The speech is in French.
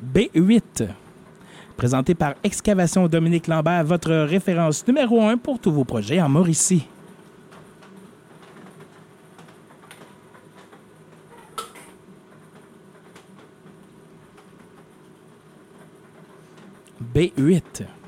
B8. Présenté par Excavation Dominique Lambert, votre référence numéro 1 pour tous vos projets en Mauricie. B8.